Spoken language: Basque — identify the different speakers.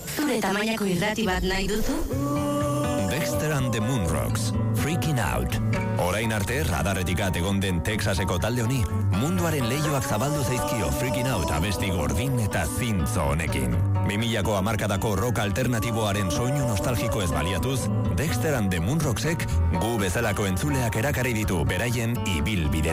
Speaker 1: Zure tamainako irrati bat nahi duzu?
Speaker 2: Dexter and the Moonrocks, Freaking Out. Orain arte radarretik egon den Texaseko talde honi, munduaren leioak zabaldu zaizkio Freaking Out abesti gordin eta zintzo honekin. 2000ko hamarkadako rock alternatiboaren soinu nostalgiko ez baliatuz, Dexter and the Moonrocksek gu bezalako entzuleak erakarri ditu beraien ibilbide